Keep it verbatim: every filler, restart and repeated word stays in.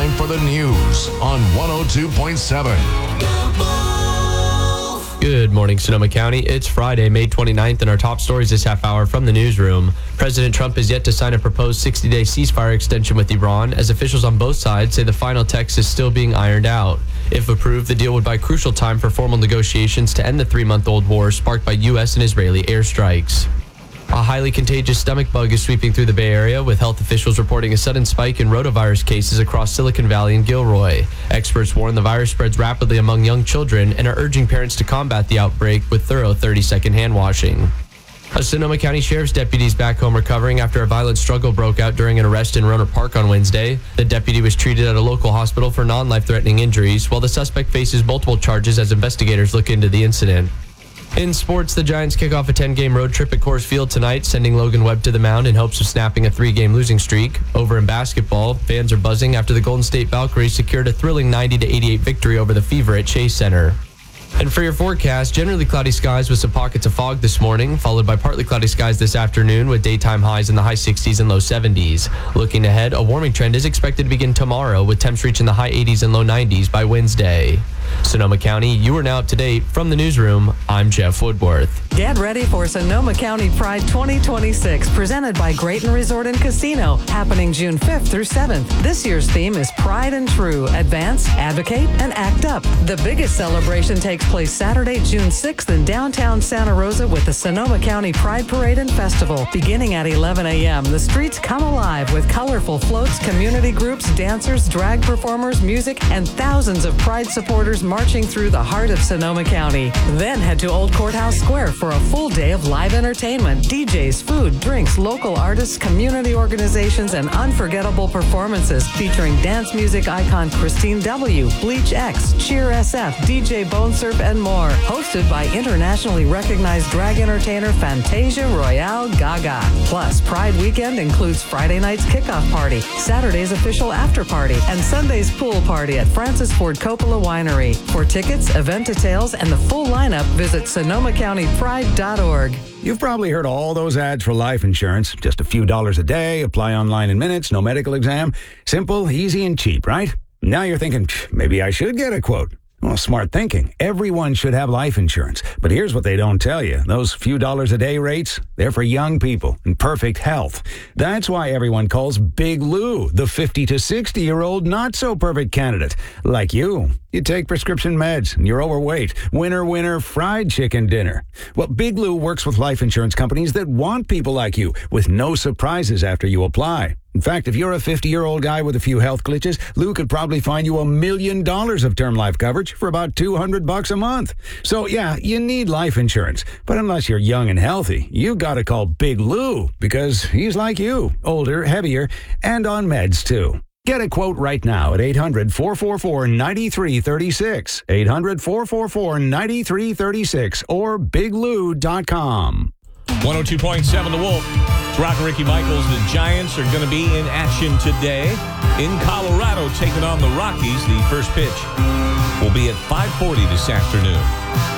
time for the news on one oh two point seven. Good morning, Sonoma County. It's Friday, May twenty-ninth, and our top stories this half hour from the newsroom. President Trump has yet to sign a proposed sixty-day ceasefire extension with Iran, as officials on both sides say the final text is still being ironed out. If approved, the deal would buy crucial time for formal negotiations to end the three-month-old war sparked by U S and Israeli airstrikes. A highly contagious stomach bug is sweeping through the Bay Area, with health officials reporting a sudden spike in rotavirus cases across Silicon Valley and Gilroy. Experts warn the virus spreads rapidly among young children and are urging parents to combat the outbreak with thorough thirty-second hand washing. A Sonoma County Sheriff's deputy is back home recovering after a violent struggle broke out during an arrest in Rohnert Park on Wednesday. The deputy was treated at a local hospital for non-life-threatening injuries, while the suspect faces multiple charges as investigators look into the incident. In sports, the Giants kick off a ten-game road trip at Coors Field tonight, sending Logan Webb to the mound in hopes of snapping a three-game losing streak. Over in basketball, fans are buzzing after the Golden State Valkyries secured a thrilling ninety to eighty-eight victory over the Fever at Chase Center. And for your forecast, generally cloudy skies with some pockets of fog this morning, followed by partly cloudy skies this afternoon with daytime highs in the high sixties and low seventies. Looking ahead, a warming trend is expected to begin tomorrow, with temps reaching the high eighties and low nineties by Wednesday. Sonoma County, you are now up to date. From the newsroom, I'm Jeff Woodworth. Get ready for Sonoma County Pride twenty twenty-six, presented by Grayton Resort and Casino, happening June fifth through seventh. This year's theme is Pride and True. Advance, advocate, and act up. The biggest celebration takes place Saturday, June sixth in downtown Santa Rosa with the Sonoma County Pride Parade and Festival. Beginning at eleven a.m., the streets come alive with colorful floats, community groups, dancers, drag performers, music, and thousands of Pride supporters marching through the heart of Sonoma County. Then head to Old Courthouse Square for a full day of live entertainment, D Js, food, drinks, local artists, community organizations, and unforgettable performances featuring dance music icon Christine W., Bleach X, Cheer S F, D J Bone Surf, and more. Hosted by internationally recognized drag entertainer Fantasia Royale Gaga. Plus, Pride Weekend includes Friday night's kickoff party, Saturday's official after party, and Sunday's pool party at Francis Ford Coppola Winery. For tickets, event details, and the full lineup, visit sonoma county pride dot org. You've probably heard all those ads for life insurance. Just a few dollars a day, apply online in minutes, no medical exam. Simple, easy, and cheap, right? Now you're thinking, maybe I should get a quote. Well, smart thinking. Everyone should have life insurance. But here's what they don't tell you. Those few dollars a day rates, they're for young people in perfect health. That's why everyone calls Big Lou the fifty to sixty-year-old not-so-perfect candidate. Like you. You take prescription meds and you're overweight. Winner, winner, fried chicken dinner. Well, Big Lou works with life insurance companies that want people like you with no surprises after you apply. In fact, if you're a fifty-year-old guy with a few health glitches, Lou could probably find you a million dollars of term life coverage for about two hundred bucks a month. So, yeah, you need life insurance. But unless you're young and healthy, you gotta call Big Lou because he's like you, older, heavier, and on meds, too. Get a quote right now at eight hundred, four four four, nine three three six, eight hundred, four four four, nine three three six, or big lou dot com. one oh two point seven The Wolf. It's Rock and Ricky Michaels. The Giants are going to be in action today in Colorado, taking on the Rockies. The first pitch will be at five forty this afternoon.